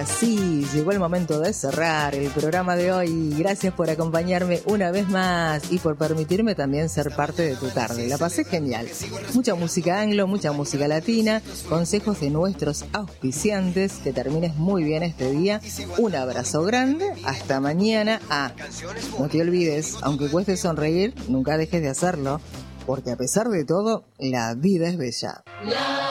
ahora sí, llegó el momento de cerrar el programa de hoy. Gracias por acompañarme una vez más y por permitirme también ser parte de tu tarde. La pasé genial. Mucha música anglo, mucha música latina, consejos de nuestros auspiciantes. Que termines muy bien este día. Un abrazo grande. Hasta mañana. No te olvides, aunque cueste sonreír, nunca dejes de hacerlo, porque a pesar de todo, la vida es bella.